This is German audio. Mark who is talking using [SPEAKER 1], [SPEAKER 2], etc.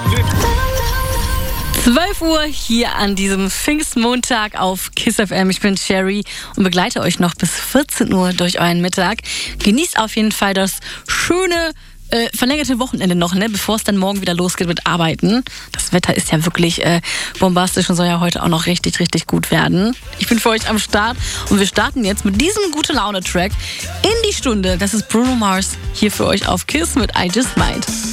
[SPEAKER 1] 12 Uhr hier an diesem Pfingstmontag auf KISS FM. Ich bin Sherry und begleite euch noch bis 14 Uhr durch euren Mittag. Genießt auf jeden Fall das schöne verlängerte Wochenende noch, ne, bevor es dann morgen wieder losgeht mit Arbeiten. Das Wetter ist ja wirklich bombastisch und soll ja heute auch noch richtig, richtig gut werden. Ich bin für euch am Start und wir starten jetzt mit diesem Gute-Laune-Track in die Stunde. Das ist Bruno Mars hier für euch auf KISS mit I Just Might.